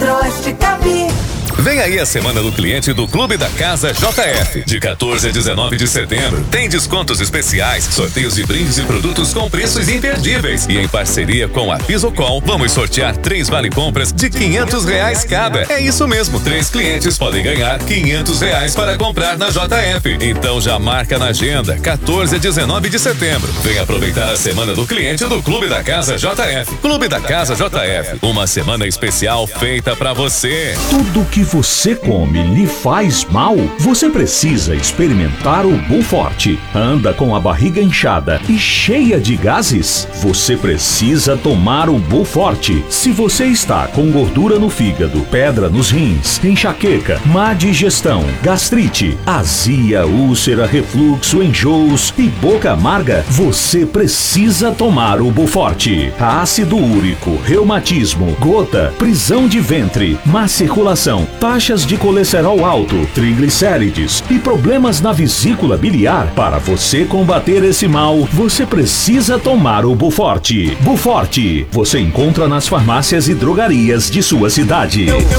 Centro-Oeste Capi. Vem aí a Semana do Cliente do Clube da Casa JF, de 14 a 19 de setembro. Tem descontos especiais, sorteios de brindes e produtos com preços imperdíveis. E em parceria com a Pisocol, vamos sortear 3 vale-compras de R$500 cada. É isso mesmo, 3 clientes podem ganhar R$500 para comprar na JF. Então já marca na agenda, 14 a 19 de setembro. Vem aproveitar a Semana do Cliente do Clube da Casa JF. Clube da Casa JF, uma semana especial feita pra você. Tudo que você come lhe faz mal? Você precisa experimentar o Buforte. Anda com a barriga inchada e cheia de gases? Você precisa tomar o Buforte. Se você está com gordura no fígado, pedra nos rins, enxaqueca, má digestão, gastrite, azia, úlcera, refluxo, enjoos e boca amarga, você precisa tomar o Buforte. Ácido úrico, reumatismo, gota, prisão de ventre, má circulação, taxas de colesterol alto, triglicérides e problemas na vesícula biliar. Para você combater esse mal, você precisa tomar o Buforte. Buforte, você encontra nas farmácias e drogarias de sua cidade.